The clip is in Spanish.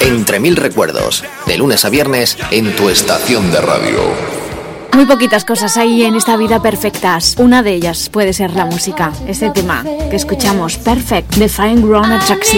Entre mil recuerdos, de lunes a viernes en tu estación de radio. Muy poquitas cosas hay en esta vida perfectas. Una de ellas puede ser la música. Este tema que escuchamos, Perfect, de Fine Grown Attraction.